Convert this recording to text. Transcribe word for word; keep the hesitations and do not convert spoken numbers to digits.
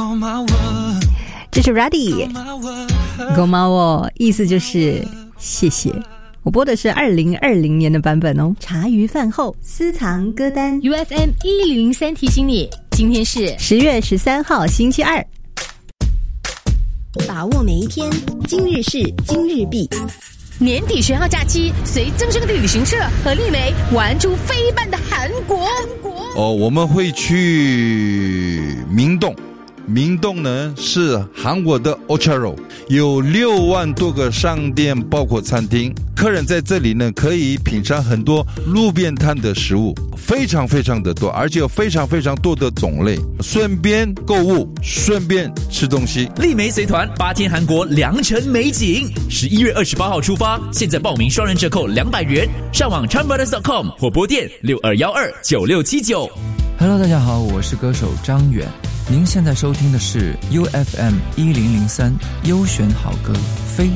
这是 Ready 狗猫哦，意思就是谢谢。我播的是二零二零年的版本哦。茶余饭后私藏歌单 U F M 一零零三提醒你，今天是十月十三号星期二。 把握每一天，今日事今日毕。 年底学号假期，随增生的旅行社和丽梅玩出飞半的韩国。 哦，我们会去明洞。明洞呢是韩国的 Ocharo， 有六万多个商店，包括餐厅。客人在这里呢可以品尝很多路边摊的食物，非常非常的多，而且有非常非常多的种类，顺便购物，顺便吃东西。 丽梅随团八天韩国良辰美景，十一月二十八号出发，现在报名双人折扣两百元，上网 chan brothers dot com 或拨电六二一二九六七九。 Hello， 大家好，我是歌手张远。您现在收听的是 U F M 一零零三优选好歌，非